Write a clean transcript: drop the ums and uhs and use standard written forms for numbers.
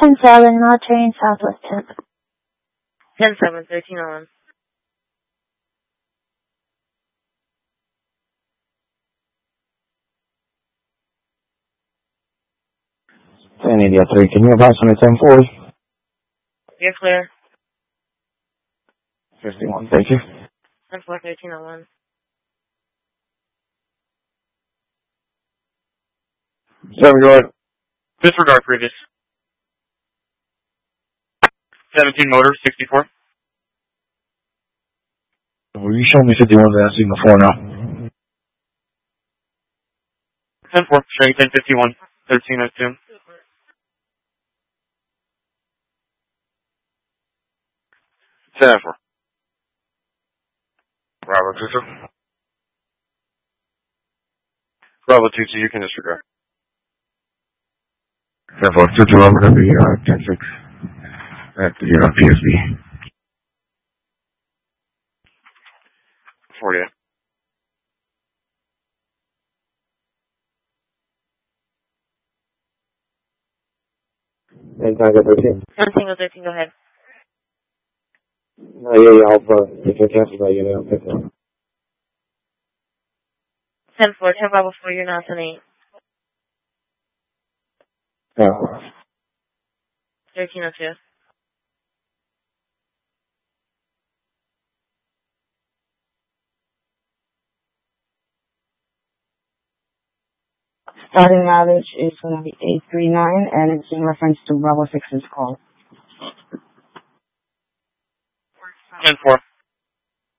10-7, not train Southwest 10. 10-7, 1301. India 3, can you advise on the 1040? You're clear. 51, thank you. 10-4, 1301. Seven, go ahead. Disregard previous. 17 motor, 64. Will you show me 51 that I've seen before now? 10-4, showing 1051, 1302. 10-4. Bravo 2-2. Bravo 2-2, you can disregard. 10-4, 2-2, I'm going to be 10-6 at the PSB. 48. And Tango 13. Tango 13, go ahead. No, yeah, if I cancel that, I'll pick it up. 10-4, 10 Bravo 4, you're not on 8. Yeah. 1302. Starting mileage is going to be 839, and it's in reference to Bravo 6's call. 10-4.